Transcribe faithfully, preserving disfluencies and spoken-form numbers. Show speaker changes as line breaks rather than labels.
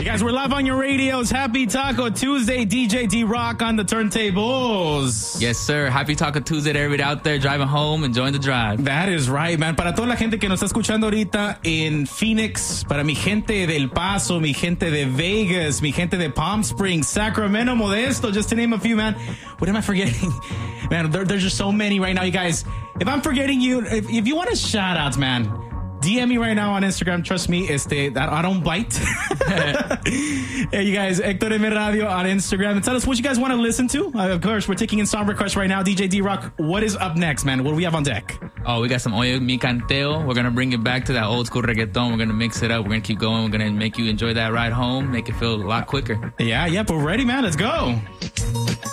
Hey guys, we're live on your radios. Happy Taco Tuesday. D J D-Rock on the turntables.
Yes, sir. Happy Taco Tuesday to everybody out there driving home, enjoying the drive.
That is right, man. Para toda la gente que nos está escuchando ahorita en Phoenix, para mi gente de El Paso, mi gente de Vegas, mi gente de Palm Springs, Sacramento, Modesto, just to name a few, man. What am I forgetting? Man, there, there's just so many right now, you guys. If I'm forgetting you, if, if you want a shout outs, man, D M me right now on Instagram. Trust me, este, I don't bite. Hey, you guys, Hector M Radio on Instagram. And tell us what you guys want to listen to. Uh, of course, we're taking in song requests right now. D J D-Rock, what is up next, man? What do we have on deck?
Oh, we got some Oye Mi Canteo. We're going to bring it back to that old school reggaeton. We're going to mix it up. We're going to keep going. We're going to make you enjoy that ride home, make it feel a lot quicker.
Yeah, yeah, we're ready, man. Let's go.